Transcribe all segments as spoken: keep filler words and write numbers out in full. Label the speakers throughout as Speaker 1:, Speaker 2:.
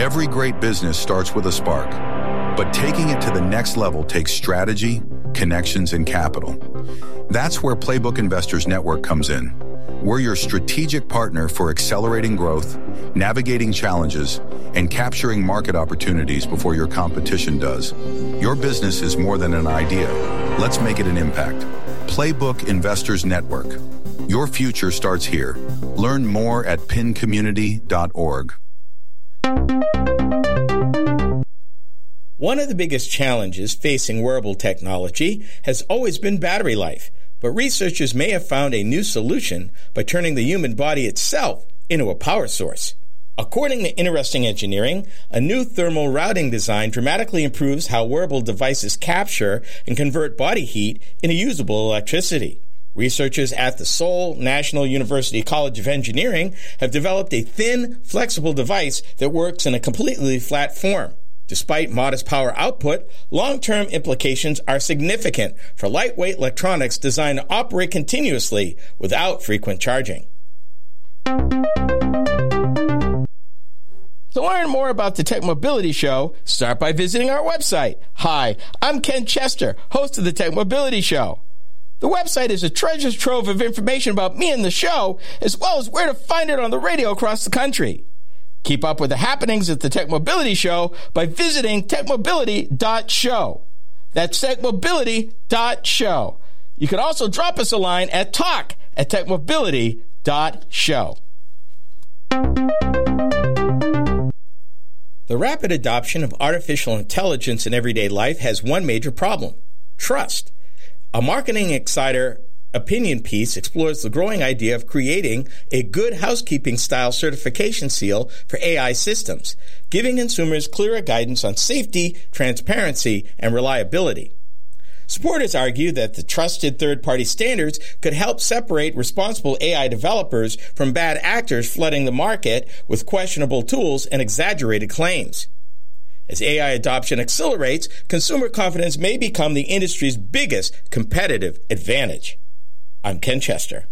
Speaker 1: Every great business starts with a spark, but taking it to the next level takes strategy, connections, and capital. That's where Playbook Investors Network comes in. We're your strategic partner for accelerating growth, navigating challenges, and capturing market opportunities before your competition does. Your business is more than an idea. Let's make it an impact. Playbook Investors Network. Your future starts here. Learn more at pin community dot org.
Speaker 2: One of the biggest challenges facing wearable technology has always been battery life, but researchers may have found a new solution by turning the human body itself into a power source. According to Interesting Engineering, a new thermal routing design dramatically improves how wearable devices capture and convert body heat into usable electricity. Researchers at the Seoul National University College of Engineering have developed a thin, flexible device that works in a completely flat form. Despite modest power output, long-term implications are significant for lightweight electronics designed to operate continuously without frequent charging. To learn more about the Tech Mobility Show, start by visiting our website. Hi, I'm Ken Chester, host of the Tech Mobility Show. The website is a treasure trove of information about me and the show, as well as where to find it on the radio across the country. Keep up with the happenings at the Tech Mobility Show by visiting tech mobility dot show. That's tech mobility dot show. You can also drop us a line at talk at tech mobility dot show. The rapid adoption of artificial intelligence in everyday life has one major problem: trust. A Marketing Insider opinion piece explores the growing idea of creating a good housekeeping-style certification seal for A I systems, giving consumers clearer guidance on safety, transparency, and reliability. Supporters argue that the trusted third-party standards could help separate responsible A I developers from bad actors flooding the market with questionable tools and exaggerated claims. As A I adoption accelerates, consumer confidence may become the industry's biggest competitive advantage. I'm Ken Chester.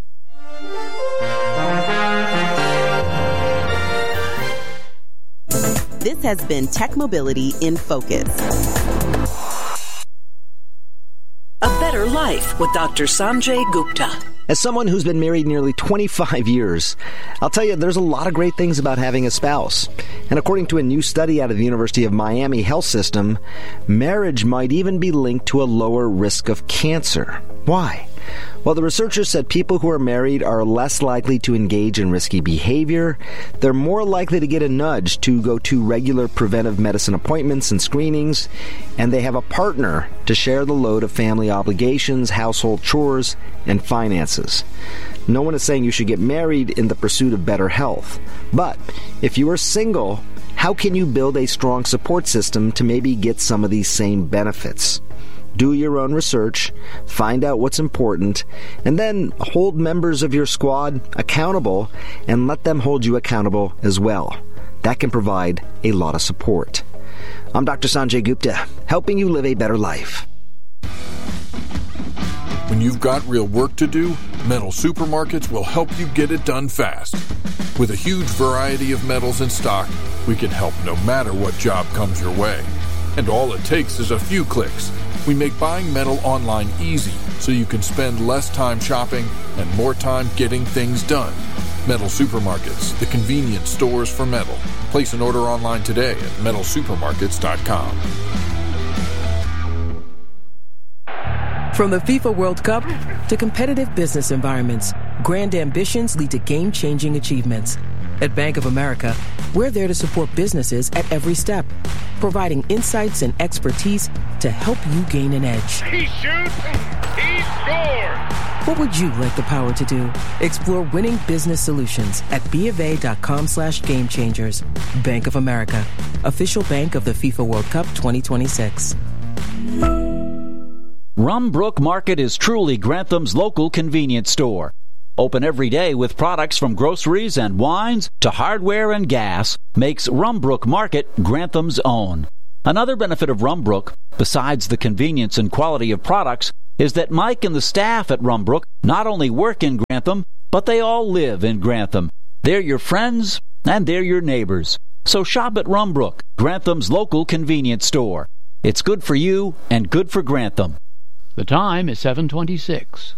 Speaker 3: This has been Tech Mobility in Focus.
Speaker 4: A Better Life with Doctor Sanjay Gupta.
Speaker 5: As someone who's been married nearly twenty-five years, I'll tell you there's a lot of great things about having a spouse. And according to a new study out of the University of Miami Health System, marriage might even be linked to a lower risk of cancer. Why? Well, the researchers said people who are married are less likely to engage in risky behavior. They're more likely to get a nudge to go to regular preventive medicine appointments and screenings, and they have a partner to share the load of family obligations, household chores, and finances. No one is saying you should get married in the pursuit of better health. But if you are single, how can you build a strong support system to maybe get some of these same benefits? Do your own research, find out what's important, and then hold members of your squad accountable and let them hold you accountable as well. That can provide a lot of support. I'm Doctor Sanjay Gupta, helping you live a better life.
Speaker 6: When you've got real work to do, Metal Supermarkets will help you get it done fast. With a huge variety of metals in stock, we can help no matter what job comes your way. And all it takes is a few clicks. We make buying metal online easy so you can spend less time shopping and more time getting things done. Metal Supermarkets, the convenience stores for metal. Place an order online today at metal supermarkets dot com.
Speaker 7: From the FIFA World Cup to competitive business environments, grand ambitions lead to game-changing achievements. At Bank of America, we're there to support businesses at every step, providing insights and expertise to help you gain an edge.
Speaker 8: He shoots, he scores!
Speaker 7: What would you like the power to do? Explore winning business solutions at BofA.com slash game changers. Bank of America, official bank of the FIFA World Cup twenty twenty-six.
Speaker 9: Rumbrook Market is truly Grantham's local convenience store. Open every day with products from groceries and wines to hardware and gas makes Rumbrook Market Grantham's own. Another benefit of Rumbrook, besides the convenience and quality of products, is that Mike and the staff at Rumbrook not only work in Grantham, but they all live in Grantham. They're your friends and they're your neighbors. So shop at Rumbrook, Grantham's local convenience store. It's good for you and good for Grantham.
Speaker 10: The time is seven twenty-six.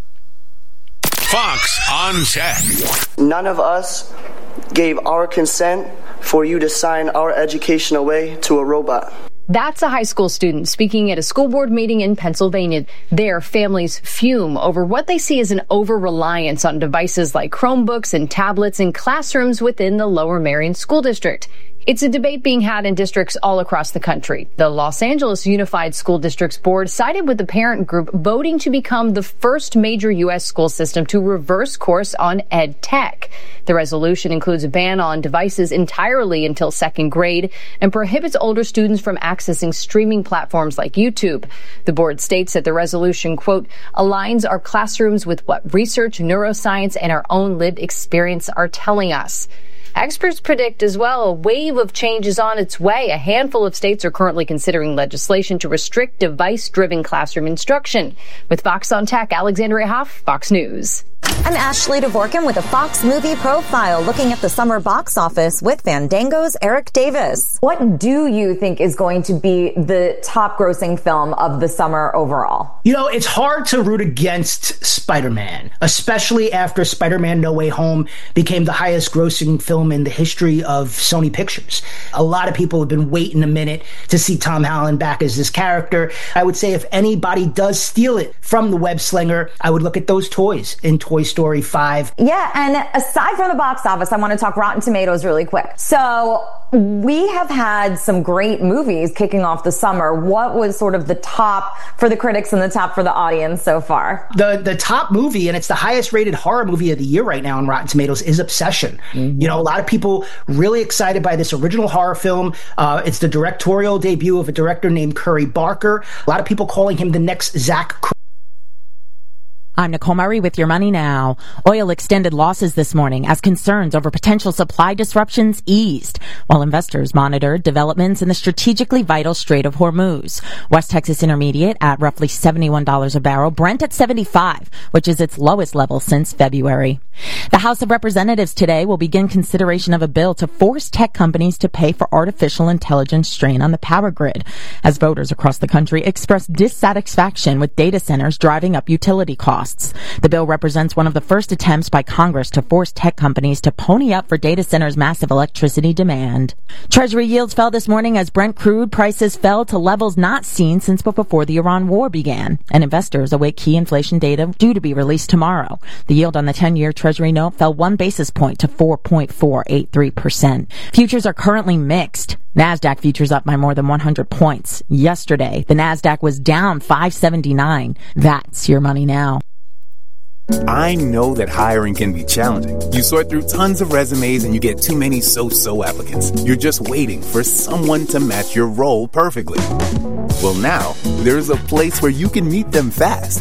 Speaker 11: Fox on Tech.
Speaker 12: None of us gave our consent for you to sign our education away to a robot.
Speaker 13: That's a high school student speaking at a school board meeting in Pennsylvania. Their families fume over what they see as an over-reliance on devices like Chromebooks and tablets in classrooms within the Lower Merion School District. It's a debate being had in districts all across the country. The Los Angeles Unified School Districts Board sided with the parent group, voting to become the first major U S school system to reverse course on ed tech. The resolution includes a ban on devices entirely until second grade and prohibits older students from accessing streaming platforms like YouTube. The board states that the resolution, quote, aligns our classrooms with what research, neuroscience, and our own lived experience are telling us. Experts predict as well a wave of change is on its way. A handful of states are currently considering legislation to restrict device-driven classroom instruction. With Fox on Tech, Alexandria Hoff, Fox News.
Speaker 14: I'm Ashley Dvorkin with a Fox Movie Profile, looking at the summer box office with Fandango's Eric Davis.
Speaker 15: What do you think is going to be the top grossing film of the summer overall?
Speaker 16: You know, it's hard to root against Spider-Man, especially after Spider-Man No Way Home became the highest grossing film in the history of Sony Pictures. A lot of people have been waiting a minute to see Tom Holland back as this character. I would say if anybody does steal it from the web slinger, I would look at those toys in Toy Story five.
Speaker 15: Yeah, and aside from the box office, I want to talk Rotten Tomatoes really quick. So we have had some great movies kicking off the summer. What was sort of the top for the critics and the top for the audience so far?
Speaker 16: The the top movie, and it's the highest rated horror movie of the year right now on Rotten Tomatoes, is Obsession. Mm-hmm. You know, a lot of people really excited by this original horror film. Uh, it's the directorial debut of a director named Curry Barker. A lot of people calling him the next Zach Cr-
Speaker 17: I'm Nicole Murray with Your Money Now. Oil extended losses this morning as concerns over potential supply disruptions eased, while investors monitored developments in the strategically vital Strait of Hormuz. West Texas Intermediate at roughly seventy-one dollars a barrel, Brent at seventy-five, which is its lowest level since February. The House of Representatives today will begin consideration of a bill to force tech companies to pay for artificial intelligence strain on the power grid, as voters across the country express dissatisfaction with data centers driving up utility costs. The bill represents one of the first attempts by Congress to force tech companies to pony up for data centers' massive electricity demand. Treasury yields fell this morning as Brent crude prices fell to levels not seen since before the Iran war began, and investors await key inflation data due to be released tomorrow. The yield on the ten-year Treasury note fell one basis point to four point four eight three percent. Futures are currently mixed. NASDAQ futures up by more than one hundred points. Yesterday, the NASDAQ was down five seventy-nine. That's Your Money Now.
Speaker 18: I know that hiring can be challenging. You sort through tons of resumes and you get too many so-so applicants. You're just waiting for someone to match your role perfectly. Well, now, there's a place where you can meet them fast.